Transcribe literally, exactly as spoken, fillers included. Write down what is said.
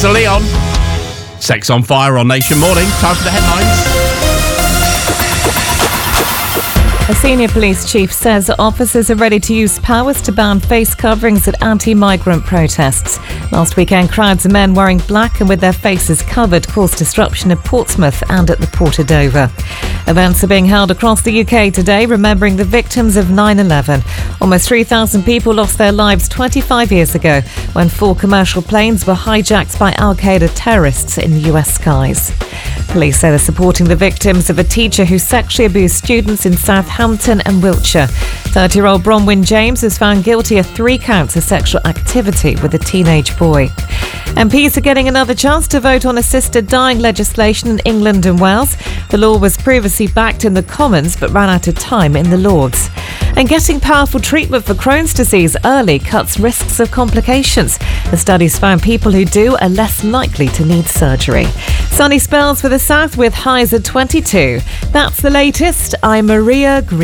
Kings of Leon. Sex on Fire on Nation Morning. Time for the headlines. A senior police chief says officers are ready to use powers to ban face coverings at anti-migrant protests. Last weekend, crowds of men wearing black and with their faces covered caused disruption at Portsmouth and at the Port of Dover. Events are being held across the U K today, remembering the victims of nine eleven. Almost three thousand people lost their lives twenty-five years ago when four commercial planes were hijacked by Al-Qaeda terrorists in U S skies. Police say they're supporting the victims of a teacher who sexually abused students in Southampton and Wiltshire. thirty-year-old Bronwyn James was found guilty of three counts of sexual activity with a teenage boy. M Ps are getting another chance to vote on assisted dying legislation in England and Wales. The law was previously backed in the Commons but ran out of time in the Lords. And getting powerful treatment for Crohn's disease early cuts risks of complications. The studies found people who do are less likely to need surgery. Sunny spells for the south with highs at twenty-two. That's the latest. I'm Maria Green.